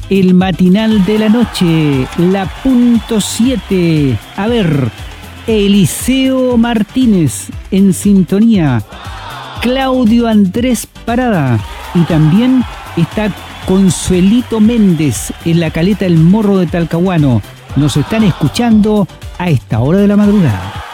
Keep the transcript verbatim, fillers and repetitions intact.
el matinal de la noche, la punto siete. A ver, Eliseo Martínez en sintonía, Claudio Andrés Parada y también está Consuelito Méndez en la caleta El Morro de Talcahuano. Nos están escuchando a esta hora de la madrugada.